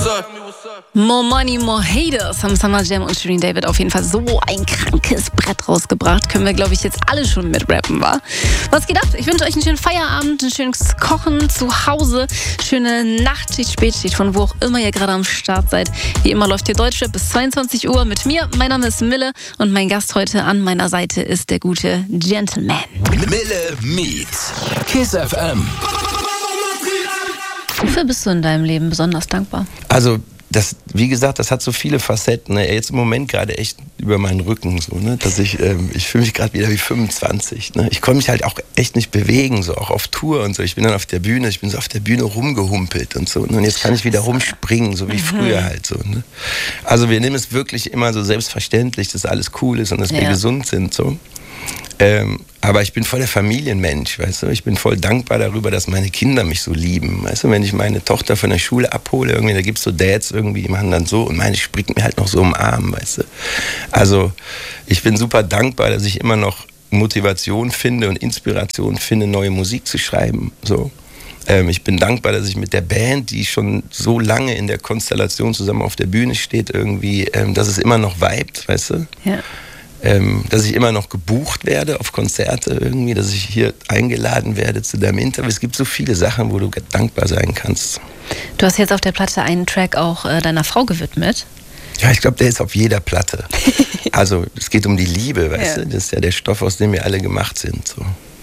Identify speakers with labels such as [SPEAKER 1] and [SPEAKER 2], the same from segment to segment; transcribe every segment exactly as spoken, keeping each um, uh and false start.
[SPEAKER 1] More Money, More Haters haben Summer Jam und Shirin David auf jeden Fall so ein krankes Brett rausgebracht. Können wir, glaube ich, jetzt alle schon mitrappen, wa? Was geht ab? Ich wünsche euch einen schönen Feierabend, ein schönes Kochen zu Hause, schöne Nachtschicht, Spätschicht, von wo auch immer ihr gerade am Start seid. Wie immer läuft hier Deutschrap bis zweiundzwanzig Uhr mit mir. Mein Name ist Mille und mein Gast heute an meiner Seite ist der gute Gentleman.
[SPEAKER 2] Mille meets Kiss F M.
[SPEAKER 1] Wofür bist du in deinem Leben besonders dankbar?
[SPEAKER 3] Also, das, wie gesagt, das hat so viele Facetten. Ne? Jetzt im Moment gerade echt über meinen Rücken. So, ne? Dass ich, ähm, ich fühle mich gerade wieder wie fünfundzwanzig. Ne? Ich konnte mich halt auch echt nicht bewegen, so auch auf Tour und so. Ich bin dann auf der Bühne, ich bin so auf der Bühne rumgehumpelt und so. Ne? Und jetzt kann ich wieder rumspringen, so wie mhm. früher halt so. Ne? Also wir nehmen es wirklich immer so selbstverständlich, dass alles cool ist und dass ja. wir gesund sind. So. Ähm, aber ich bin voll der Familienmensch, weißt du. Ich bin voll dankbar darüber, dass meine Kinder mich so lieben, weißt du. Wenn ich meine Tochter von der Schule abhole, irgendwie, da gibt's so Dads irgendwie, die machen dann so und meine springt mir halt noch so im Arm, weißt du. Also ich bin super dankbar, dass ich immer noch Motivation finde und Inspiration finde, neue Musik zu schreiben, so. Ähm, ich bin dankbar, dass ich mit der Band, die schon so lange in der Konstellation zusammen auf der Bühne steht, irgendwie, ähm, dass es immer noch vibet, weißt du. Ja. Ähm, dass ich immer noch gebucht werde auf Konzerte irgendwie, dass ich hier eingeladen werde zu deinem Interview. Es gibt so viele Sachen, wo du dankbar sein kannst.
[SPEAKER 1] Du hast jetzt auf der Platte einen Track auch äh, deiner Frau gewidmet.
[SPEAKER 3] Ja, ich glaube, der ist auf jeder Platte. Also es geht um die Liebe, weißt ja. du? Das ist ja der Stoff, aus dem wir alle gemacht sind. So.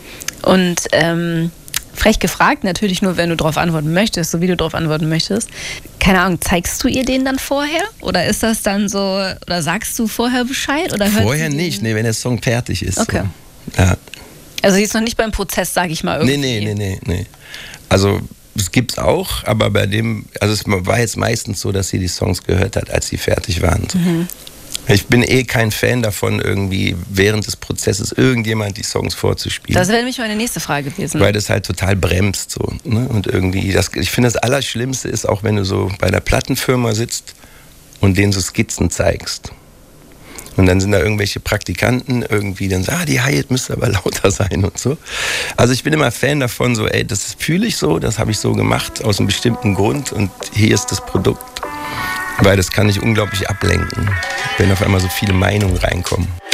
[SPEAKER 1] Und ähm frech gefragt, natürlich nur, wenn du darauf antworten möchtest, so wie du darauf antworten möchtest. Keine Ahnung, zeigst du ihr den dann vorher? Oder ist das dann so, oder sagst du vorher Bescheid? Oder
[SPEAKER 3] vorher nicht, nee, wenn der Song fertig ist.
[SPEAKER 1] Okay.
[SPEAKER 3] So. Ja.
[SPEAKER 1] Also sie ist noch nicht beim Prozess, sag ich mal irgendwie.
[SPEAKER 3] Nee, nee, nee, nee, nee. Also es gibt's auch, aber bei dem, also es war jetzt meistens so, dass sie die Songs gehört hat, als sie fertig waren. So. Mhm. Ich bin eh kein Fan davon, irgendwie während des Prozesses irgendjemand die Songs vorzuspielen.
[SPEAKER 1] Das wäre nämlich meine nächste Frage gewesen.
[SPEAKER 3] Weil das halt total bremst so. Ne? Und irgendwie, das, ich finde, das Allerschlimmste ist auch, wenn du so bei der Plattenfirma sitzt und denen so Skizzen zeigst. Und dann sind da irgendwelche Praktikanten irgendwie, dann sagen, ah, die Hi-Hat müsste aber lauter sein und so. Also ich bin immer Fan davon, so, ey, das fühle ich so, das habe ich so gemacht, aus einem bestimmten Grund und hier ist das Produkt. Weil das kann ich unglaublich ablenken, wenn auf einmal so viele Meinungen reinkommen.